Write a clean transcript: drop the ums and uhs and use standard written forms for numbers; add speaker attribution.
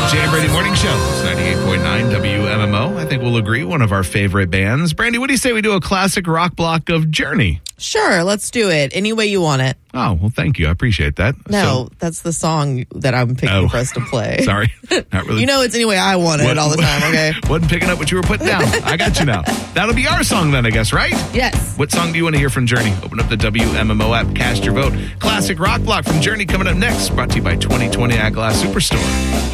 Speaker 1: Jay and Brady Morning Show. It's 98.9 WMMO. I think we'll agree, one of our favorite bands. Brandy, what do you say we do a classic rock block of Journey?
Speaker 2: Sure, let's do it. Any way you want it.
Speaker 1: Oh, well, thank you. I appreciate that.
Speaker 2: No, that's the song that I'm picking for us to play.
Speaker 1: Sorry. Not really.
Speaker 2: You know it's Any Way I Want It all the time, okay?
Speaker 1: Wasn't picking up what you were putting down. I got you now. That'll be our song then, I guess, right?
Speaker 2: Yes.
Speaker 1: What song do you want to hear from Journey? Open up the WMMO app, cast your vote. Classic rock block from Journey coming up next. Brought to you by 2020 Eyeglass Superstore.